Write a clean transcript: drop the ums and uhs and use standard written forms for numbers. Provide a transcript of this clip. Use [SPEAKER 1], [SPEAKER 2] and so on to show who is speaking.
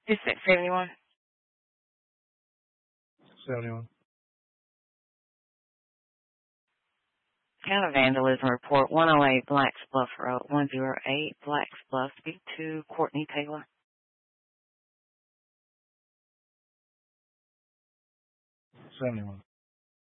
[SPEAKER 1] Is it 71?
[SPEAKER 2] 71.
[SPEAKER 1] Counter vandalism report 108 Blacks Bluff Road, 108 Blacks Bluff, speak to Courtney Taylor.
[SPEAKER 2] 71.